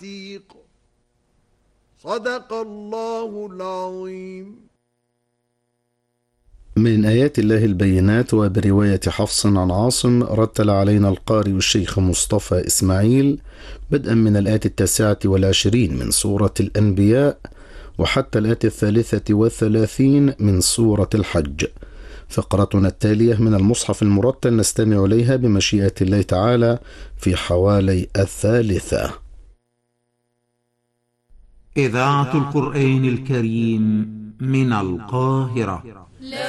صدق الله العظيم. من آيات الله البينات. وبرواية حفص عن عاصم رتل علينا القارئ الشيخ مصطفى إسماعيل بدءا من الآية 29 من سورة الأنبياء وحتى الآية 33 من سورة الحج. فقرتنا التالية من المصحف المرتل نستمع إليها بمشيئة الله تعالى في حوالي 1:03. إذاعة القرآن الكريم من القاهرة.